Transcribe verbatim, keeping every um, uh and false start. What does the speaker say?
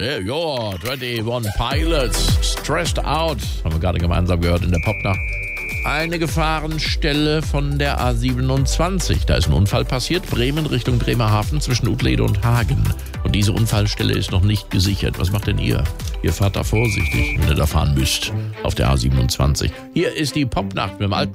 Yeah, ja, einundzwanzig Pilots, Stressed Out. Haben wir gerade gemeinsam gehört in der Popnacht. Eine Gefahrenstelle von der A siebenundzwanzig. Da ist ein Unfall passiert, Bremen Richtung Bremerhaven zwischen Utlede und Hagen. Und diese Unfallstelle ist noch nicht gesichert. Was macht denn ihr? Ihr fahrt da vorsichtig, wenn ihr da fahren müsst, auf der A siebenundzwanzig. Hier ist die Popnacht mit dem alten